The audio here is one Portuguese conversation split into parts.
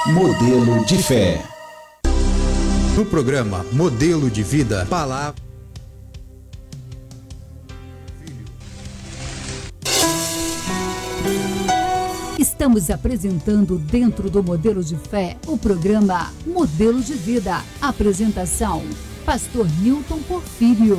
Modelo de Fé. No programa Modelo de Vida, palavra. Estamos apresentando dentro do Modelo de Fé o programa Modelo de Vida. Apresentação: Pastor Newton Porfírio.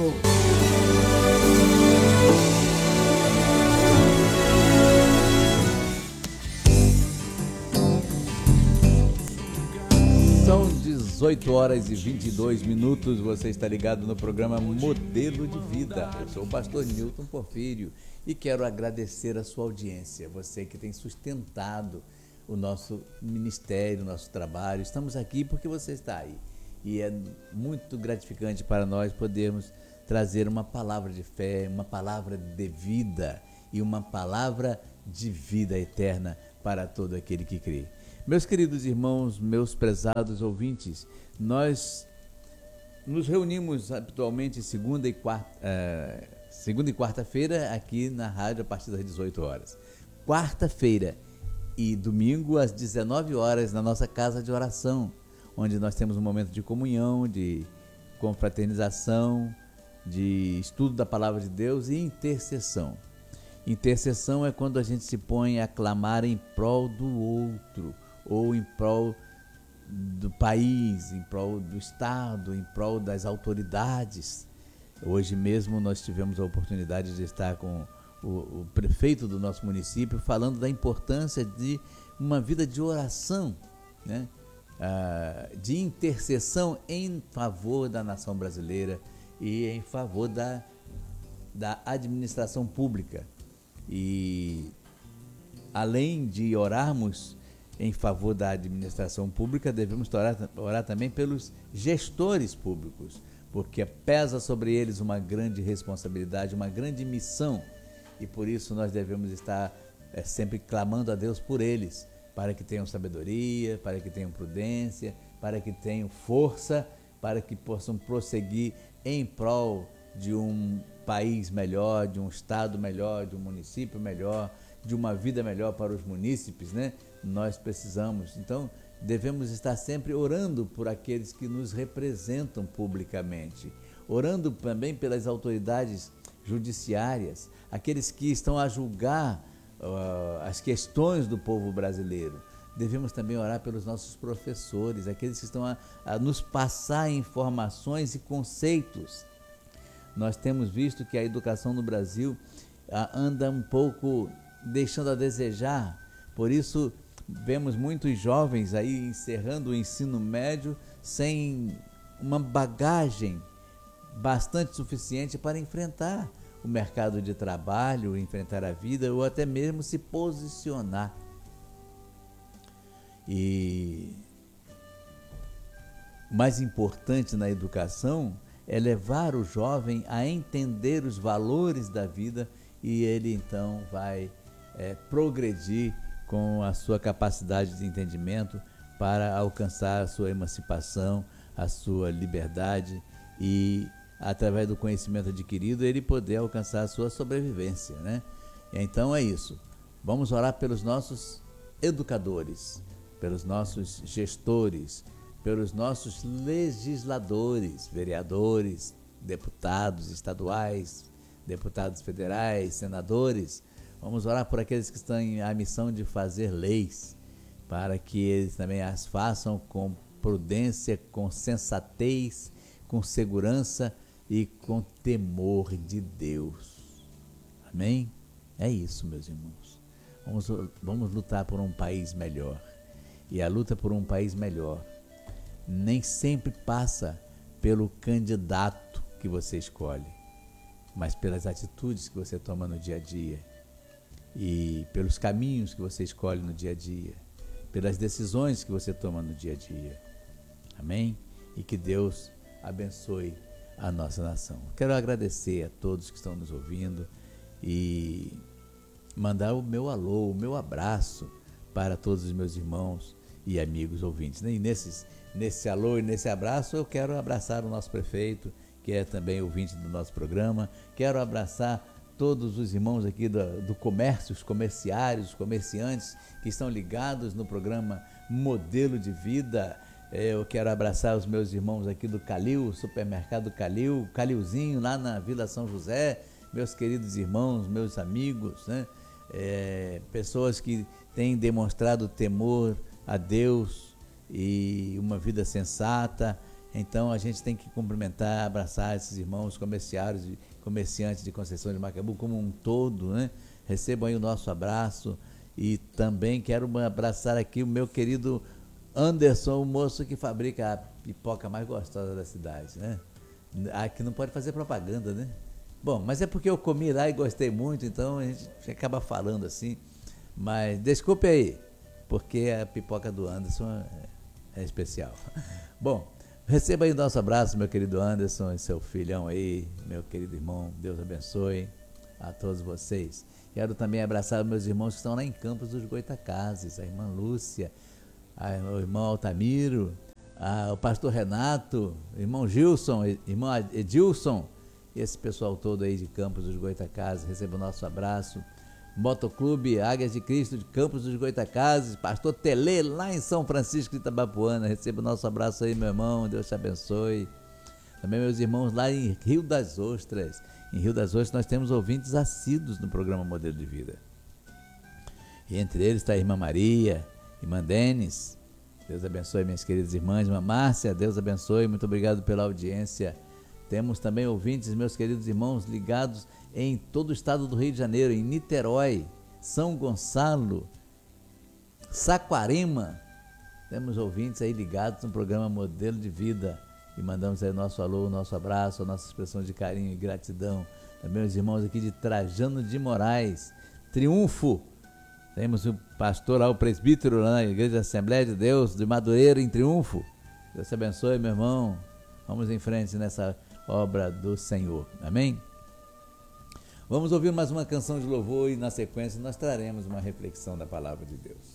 São 18 horas e 22 minutos, você está ligado no programa Modelo de Vida. Eu sou o pastor Newton Porfírio e quero agradecer a sua audiência, você que tem sustentado o nosso ministério, o nosso trabalho. Estamos aqui porque você está aí e é muito gratificante para nós podermos trazer uma palavra de fé, uma palavra de vida e uma palavra de vida eterna para todo aquele que crê. Meus queridos irmãos, meus prezados ouvintes, nós nos reunimos habitualmente segunda e quarta-feira aqui na rádio a partir das 18 horas. Quarta-feira e domingo às 19 horas na nossa casa de oração, onde nós temos um momento de comunhão, de confraternização, de estudo da palavra de Deus e intercessão. Intercessão é quando a gente se põe a clamar em prol do outro, ou em prol do país, em prol do Estado, em prol das autoridades. Hoje mesmo nós tivemos a oportunidade de estar com o prefeito do nosso município falando da importância de uma vida de oração, né? De intercessão em favor da nação brasileira e em favor da administração pública. E além de orarmos em favor da administração pública, devemos orar também pelos gestores públicos, porque pesa sobre eles uma grande responsabilidade, uma grande missão, e por isso nós devemos estar sempre clamando a Deus por eles, para que tenham sabedoria, para que tenham prudência, para que tenham força, para que possam prosseguir em prol de um país melhor, de um estado melhor, de um município melhor, de uma vida melhor para os munícipes, né? Nós precisamos, então, devemos estar sempre orando por aqueles que nos representam publicamente, orando também pelas autoridades judiciárias, aqueles que estão a julgar as questões do povo brasileiro. Devemos também orar pelos nossos professores, aqueles que estão a nos passar informações e conceitos. Nós temos visto que a educação no Brasil anda um pouco deixando a desejar, por isso vemos muitos jovens aí encerrando o ensino médio sem uma bagagem bastante suficiente para enfrentar o mercado de trabalho, enfrentar a vida ou até mesmo se posicionar. E o mais importante na educação é levar o jovem a entender os valores da vida e ele então vai progredir com a sua capacidade de entendimento para alcançar a sua emancipação, a sua liberdade e, através do conhecimento adquirido, ele poder alcançar a sua sobrevivência, né? Então é isso. Vamos orar pelos nossos educadores, pelos nossos gestores, pelos nossos legisladores, vereadores, deputados estaduais, deputados federais, senadores. Vamos orar por aqueles que estão em a missão de fazer leis, para que eles também as façam com prudência, com sensatez, com segurança e com temor de Deus. Amém? É isso, meus irmãos. Vamos lutar por um país melhor. E a luta por um país melhor nem sempre passa pelo candidato que você escolhe, mas pelas atitudes que você toma no dia a dia e pelos caminhos que você escolhe no dia a dia, pelas decisões que você toma no dia a dia. Amém? E que Deus abençoe a nossa nação. Quero agradecer a todos que estão nos ouvindo e mandar o meu alô, o meu abraço para todos os meus irmãos e amigos ouvintes. E nesse alô e nesse abraço eu quero abraçar o nosso prefeito, que é também ouvinte do nosso programa. Quero abraçar todos os irmãos aqui do comércio, os comerciários, os comerciantes que estão ligados no programa Modelo de Vida. Eu quero abraçar os meus irmãos aqui do Calil, supermercado Calil, Calilzinho, lá na Vila São José, meus queridos irmãos, meus amigos, né? Pessoas que têm demonstrado temor a Deus e uma vida sensata. Então a gente tem que cumprimentar, abraçar esses irmãos comerciários e comerciantes de Conceição de Macabu como um todo, né? Recebam aí o nosso abraço. E também quero abraçar aqui o meu querido Anderson, o moço que fabrica a pipoca mais gostosa da cidade, né? Aqui não pode fazer propaganda, né? Bom, mas é porque eu comi lá e gostei muito, então a gente acaba falando assim. Mas desculpe aí, porque a pipoca do Anderson é especial. Bom, receba aí o nosso abraço, meu querido Anderson e seu filhão aí, meu querido irmão. Deus abençoe a todos vocês. Quero também abraçar meus irmãos que estão lá em Campos dos Goitacazes, a irmã Lúcia, o irmão Altamiro, o pastor Renato, o irmão Gilson, irmão Edilson, e esse pessoal todo aí de Campos dos Goitacazes. Receba o nosso abraço. Motoclube Águias de Cristo de Campos dos Goitacazes, pastor Telê, lá em São Francisco de Itabapuana. Receba o nosso abraço aí, meu irmão, Deus te abençoe. Também meus irmãos lá em Rio das Ostras. Em Rio das Ostras nós temos ouvintes assíduos no programa Modelo de Vida. E entre eles está a irmã Maria, irmã Denis. Deus abençoe minhas queridas irmãs. Irmã Márcia, Deus abençoe, muito obrigado pela audiência. Temos também ouvintes, meus queridos irmãos, ligados em todo o estado do Rio de Janeiro, em Niterói, São Gonçalo, Saquarema. Temos ouvintes aí ligados no programa Modelo de Vida. E mandamos aí o nosso alô, o nosso abraço, a nossa expressão de carinho e gratidão. Também os irmãos aqui de Trajano de Moraes, Triunfo. Temos o pastor lá, o presbítero lá na Igreja da Assembleia de Deus, de Madureira, em Triunfo. Deus te abençoe, meu irmão. Vamos em frente nessa obra do Senhor. Amém? Vamos ouvir mais uma canção de louvor e na sequência nós traremos uma reflexão da palavra de Deus.